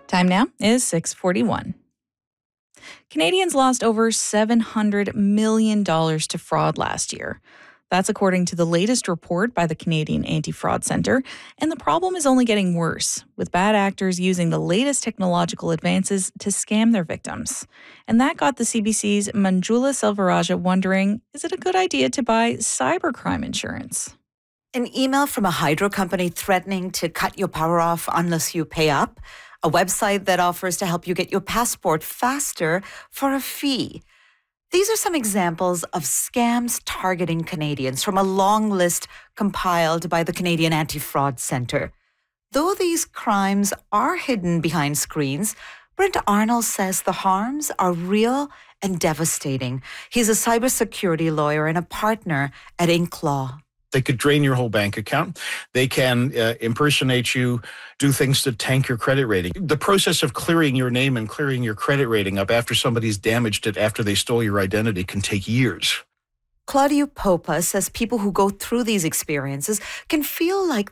Time now is 6:41. Canadians lost over $700 million to fraud last year. That's according to the latest report by the Canadian Anti-Fraud Centre, and the problem is only getting worse, with bad actors using the latest technological advances to scam their victims. And that got the CBC's Manjula Selvarajah wondering, is it a good idea to buy cybercrime insurance? An email from a hydro company threatening to cut your power off unless you pay up. A website that offers to help you get your passport faster for a fee. These are some examples of scams targeting Canadians from a long list compiled by the Canadian Anti-Fraud Centre. Though these crimes are hidden behind screens, Brent Arnold says the harms are real and devastating. He's a cybersecurity lawyer and a partner at Inc. Law. They could drain your whole bank account. They can impersonate you, do things to tank your credit rating. The process of clearing your name and clearing your credit rating up after somebody's damaged it after they stole your identity can take years. Claudio Popa says people who go through these experiences can feel like